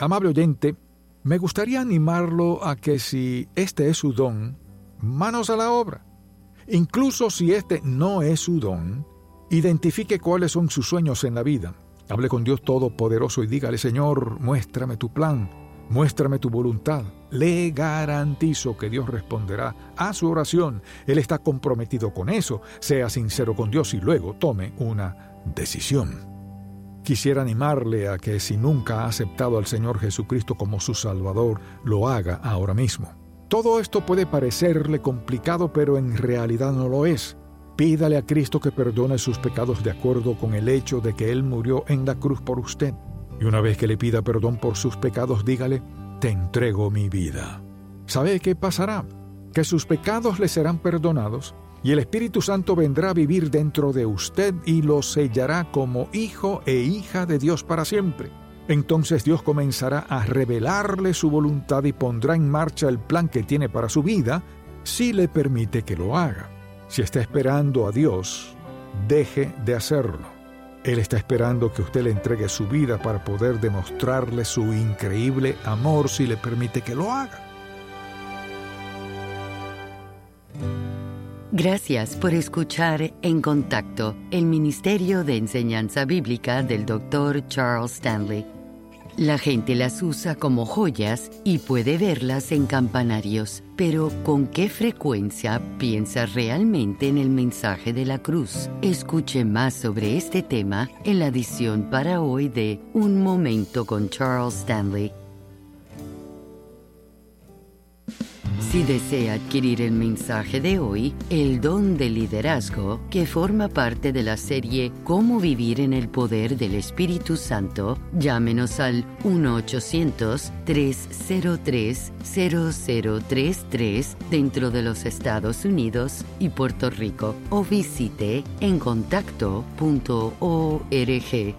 Amable oyente, me gustaría animarlo a que si este es su don, manos a la obra. Incluso si este no es su don, identifique cuáles son sus sueños en la vida. Hable con Dios Todopoderoso y dígale: Señor, muéstrame tu plan, muéstrame tu voluntad. Le garantizo que Dios responderá a su oración. Él está comprometido con eso. Sea sincero con Dios y luego tome una decisión. Quisiera animarle a que si nunca ha aceptado al Señor Jesucristo como su Salvador, lo haga ahora mismo. Todo esto puede parecerle complicado, pero en realidad no lo es. Pídale a Cristo que perdone sus pecados de acuerdo con el hecho de que Él murió en la cruz por usted. Y una vez que le pida perdón por sus pecados, dígale: te entrego mi vida. ¿Sabe qué pasará? Que sus pecados le serán perdonados y el Espíritu Santo vendrá a vivir dentro de usted y lo sellará como hijo e hija de Dios para siempre. Entonces Dios comenzará a revelarle su voluntad y pondrá en marcha el plan que tiene para su vida, si le permite que lo haga. Si está esperando a Dios, deje de hacerlo. Él está esperando que usted le entregue su vida para poder demostrarle su increíble amor si le permite que lo haga. Gracias por escuchar En Contacto, el Ministerio de Enseñanza Bíblica del Dr. Charles Stanley. La gente las usa como joyas y puede verlas en campanarios, pero ¿con qué frecuencia piensa realmente en el mensaje de la cruz? Escuche más sobre este tema en la edición para hoy de Un Momento con Charles Stanley. Si desea adquirir el mensaje de hoy, El Don de Liderazgo, que forma parte de la serie Cómo Vivir en el Poder del Espíritu Santo, llámenos al 1-800-303-0033 dentro de los Estados Unidos y Puerto Rico o visite encontacto.org.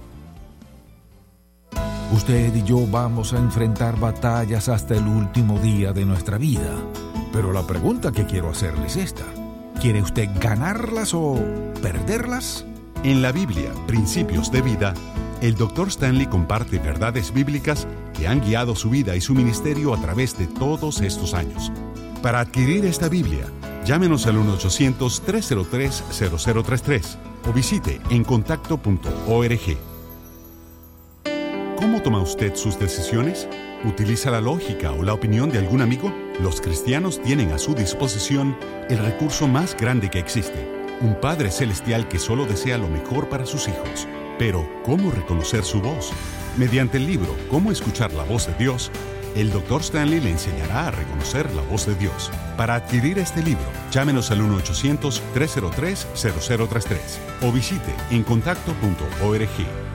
Usted y yo vamos a enfrentar batallas hasta el último día de nuestra vida. Pero la pregunta que quiero hacerle es esta: ¿quiere usted ganarlas o perderlas? En la Biblia, Principios de Vida, el Dr. Stanley comparte verdades bíblicas que han guiado su vida y su ministerio a través de todos estos años. Para adquirir esta Biblia, llámenos al 1-800-303-0033 o visite encontacto.org. ¿Cómo toma usted sus decisiones? ¿Utiliza la lógica o la opinión de algún amigo? Los cristianos tienen a su disposición el recurso más grande que existe, un Padre Celestial que solo desea lo mejor para sus hijos. Pero, ¿cómo reconocer su voz? Mediante el libro Cómo escuchar la voz de Dios, el Dr. Stanley le enseñará a reconocer la voz de Dios. Para adquirir este libro, llámenos al 1-800-303-0033 o visite encontacto.org.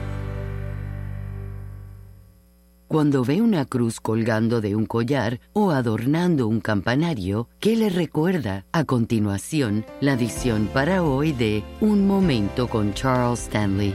Cuando ve una cruz colgando de un collar o adornando un campanario, ¿qué le recuerda? A continuación, la edición para hoy de Un Momento con Charles Stanley.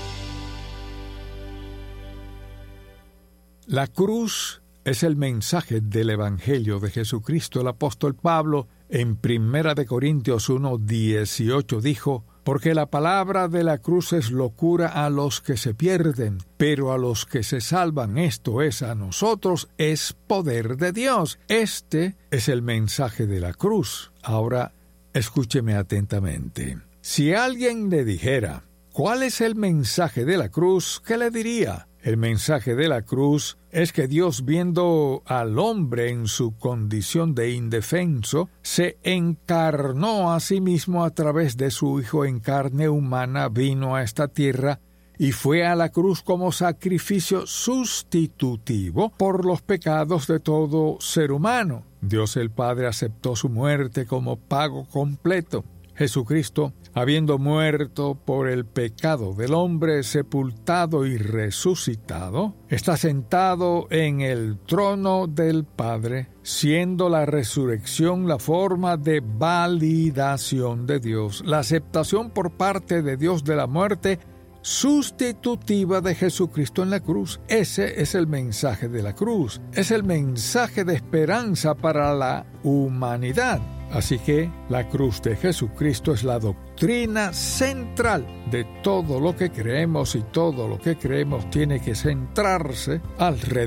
La cruz es el mensaje del Evangelio de Jesucristo. El apóstol Pablo, en 1 Corintios 1:18, dijo: porque la palabra de la cruz es locura a los que se pierden, pero a los que se salvan, esto es, a nosotros, es poder de Dios. Este es el mensaje de la cruz. Ahora, escúcheme atentamente. Si alguien le dijera: ¿cuál es el mensaje de la cruz?, ¿qué le diría? El mensaje de la cruz es que Dios, viendo al hombre en su condición de indefenso, se encarnó a sí mismo a través de su Hijo en carne humana, vino a esta tierra y fue a la cruz como sacrificio sustitutivo por los pecados de todo ser humano. Dios el Padre aceptó su muerte como pago completo. Jesucristo, habiendo muerto por el pecado del hombre, sepultado y resucitado, está sentado en el trono del Padre, siendo la resurrección la forma de validación de Dios, la aceptación por parte de Dios de la muerte sustitutiva de Jesucristo en la cruz. Ese es el mensaje de la cruz. Es el mensaje de esperanza para la humanidad. Así que la cruz de Jesucristo es la doctrina central de todo lo que creemos, y todo lo que creemos tiene que centrarse alrededor